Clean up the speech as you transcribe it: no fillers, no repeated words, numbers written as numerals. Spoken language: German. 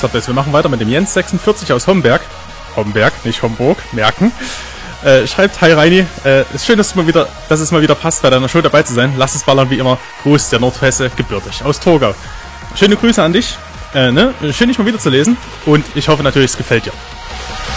So, wir machen weiter mit dem Jens46 aus Homberg. Homberg, nicht Homburg, merken. Schreibt, hi Reini, ist schön, dass es mal wieder passt, bei deiner Show dabei zu sein. Lass es ballern wie immer. Gruß, der Nordhesse, gebürtig aus Torgau. Schöne Grüße an dich. Schön, dich mal wieder zu lesen. Und ich hoffe natürlich, es gefällt dir.